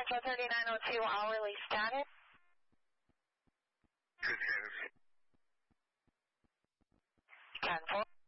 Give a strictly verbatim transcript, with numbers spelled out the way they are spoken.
Metro thirty-nine oh two hourly status. Good status. ten four.